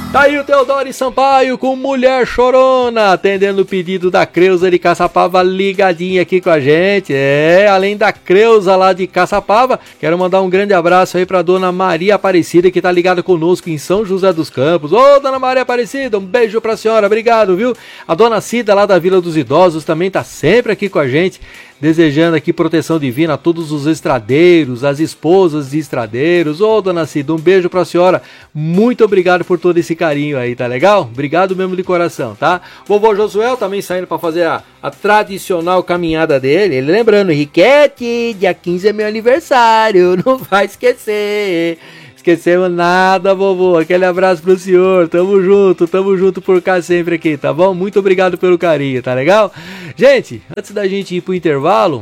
Tá aí o Teodoro Sampaio com Mulher Chorona, atendendo o pedido da Creuza de Caçapava, ligadinha aqui com a gente. Além da Creuza lá de Caçapava, quero mandar um grande abraço aí pra dona Maria Aparecida, que tá ligada conosco em São José dos Campos. Ô, dona Maria Aparecida, um beijo pra senhora, obrigado, viu? A dona Cida lá da Vila dos Idosos também tá sempre aqui com a gente, desejando aqui proteção divina a todos os estradeiros, as esposas de estradeiros. Ô, dona Cida, um beijo pra senhora, muito obrigado por todo esse carinho aí, tá legal? Obrigado mesmo de coração, tá? Vovô Josué também saindo pra fazer a tradicional caminhada dele, ele lembrando, Riquete, dia 15 é meu aniversário, não vai esquecer. Esquecemos nada, vovô. Aquele abraço pro senhor. Tamo junto por cá sempre aqui, tá bom? Muito obrigado pelo carinho, tá legal? Gente, antes da gente ir pro intervalo,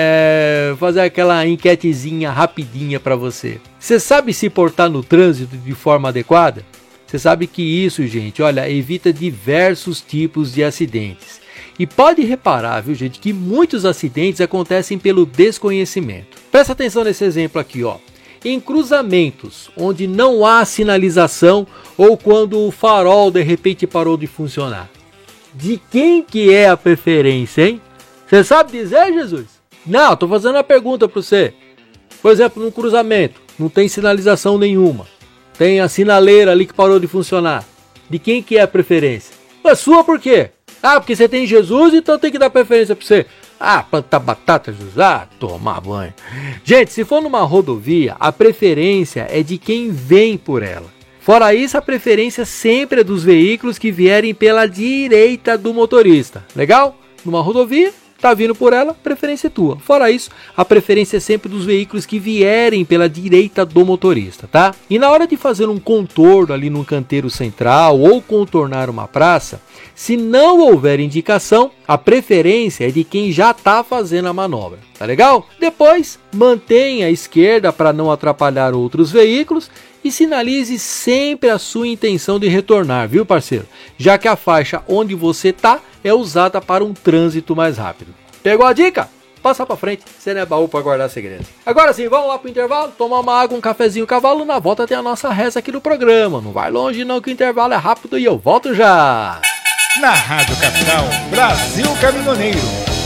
fazer aquela enquetezinha rapidinha pra você. Você sabe se portar no trânsito de forma adequada? Você sabe que isso, gente, olha, evita diversos tipos de acidentes. E pode reparar, viu, gente, que muitos acidentes acontecem pelo desconhecimento. Presta atenção nesse exemplo aqui, ó. Em cruzamentos onde não há sinalização ou quando o farol de repente parou de funcionar. De quem que é a preferência, hein? Você sabe dizer, Jesus? Não, tô fazendo uma pergunta para você. Por exemplo, num cruzamento, não tem sinalização nenhuma. Tem a sinaleira ali que parou de funcionar. De quem que é a preferência? A sua por quê? Ah, porque você tem Jesus, então tem que dar preferência para você. Ah, plantar batata, Jesus. Ah, tomar banho. Gente, se for numa rodovia, a preferência é de quem vem por ela. Fora isso, a preferência sempre é dos veículos que vierem pela direita do motorista. Legal? Numa rodovia, tá vindo por ela, preferência é tua. Fora isso, a preferência é sempre dos veículos que vierem pela direita do motorista, tá? E na hora de fazer um contorno ali no canteiro central ou contornar uma praça, se não houver indicação, a preferência é de quem já está fazendo a manobra, tá legal? Depois, mantenha a esquerda para não atrapalhar outros veículos e sinalize sempre a sua intenção de retornar, viu, parceiro? Já que a faixa onde você tá é usada para um trânsito mais rápido. Pegou a dica? Passa para frente, você não é baú para guardar segredo. Agora sim, vamos lá pro intervalo, tomar uma água, um cafezinho, cavalo, na volta tem a nossa reza aqui no programa. Não vai longe não que o intervalo é rápido e eu volto já. Na Rádio Capital, Brasil Caminhoneiro.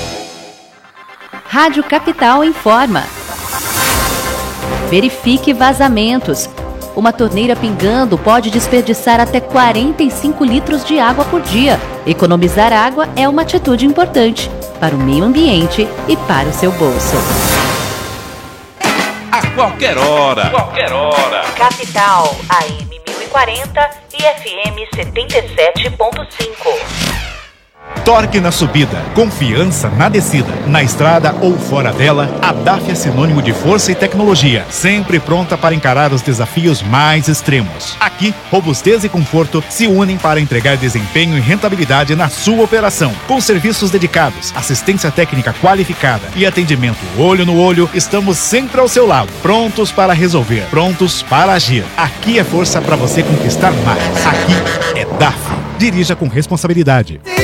Rádio Capital informa. Verifique vazamentos. Uma torneira pingando pode desperdiçar até 45 litros de água por dia. Economizar água é uma atitude importante para o meio ambiente e para o seu bolso. A qualquer hora. Capital, AM 1040 e FM 77.5. Torque na subida, confiança na descida. Na estrada ou fora dela, a DAF é sinônimo de força e tecnologia, sempre pronta para encarar os desafios mais extremos. Aqui, robustez e conforto se unem para entregar desempenho e rentabilidade na sua operação. Com serviços dedicados, assistência técnica qualificada e atendimento olho no olho, estamos sempre ao seu lado, prontos para resolver, prontos para agir. Aqui é força para você conquistar mais. Aqui é DAF. Dirija com responsabilidade.